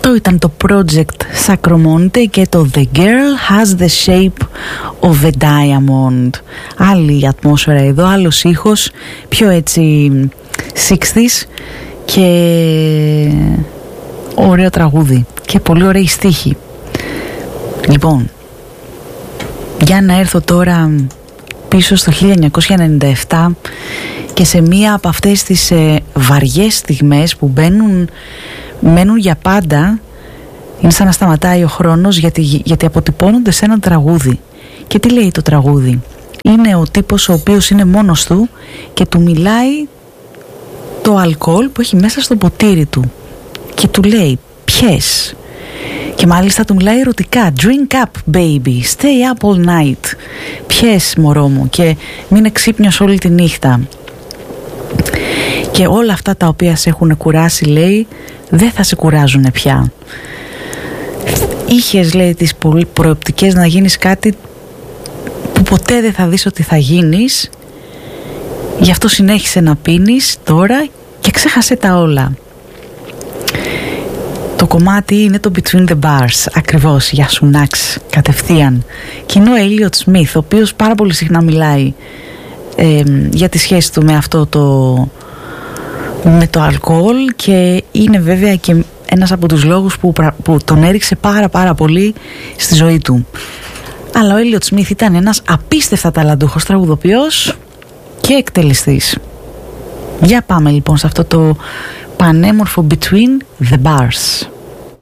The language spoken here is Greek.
Αυτό ήταν το Project Sacromonte και το The Girl Has the Shape of a Diamond. Άλλη ατμόσφαιρα εδώ, άλλος ήχος, πιο έτσι 60's και ωραίο τραγούδι και πολύ ωραίοι στίχοι. Λοιπόν, για να έρθω τώρα πίσω στο 1997 και σε μία από αυτές τις βαριές στιγμές που μένουν για πάντα. Είναι σαν να σταματάει ο χρόνος γιατί αποτυπώνονται σε ένα τραγούδι. Και τι λέει το τραγούδι? Είναι ο τύπος ο οποίος είναι μόνος του και του μιλάει το αλκοόλ που έχει μέσα στο ποτήρι του και του λέει πιες, και μάλιστα του μιλάει ερωτικά. Drink up baby, stay up all night. Πιες μωρό μου και μείνε ξύπνιος όλη τη νύχτα. Και όλα αυτά τα οποία σε έχουν κουράσει, λέει, δεν θα σε κουράζουν πια. Είχες, λέει, τις προοπτικές να γίνεις κάτι που ποτέ δεν θα δεις ότι θα γίνεις. Γι' αυτό συνέχισε να πίνεις τώρα και ξέχασε τα όλα. Το κομμάτι είναι το Between the Bars. Ακριβώς, για σου Νάξ, κατευθείαν. Και είναι ο Elliot Smith, ο οποίος πάρα πολύ συχνά μιλάει για τη σχέση του με αυτό με το αλκοόλ, και είναι βέβαια και ένας από τους λόγους που τον έριξε πάρα πολύ στη ζωή του. Αλλά ο Elliot Smith ήταν ένας απίστευτα ταλαντούχος τραγουδοποιός και εκτελεστής. Για πάμε λοιπόν σε αυτό το πανέμορφο Between the Bars.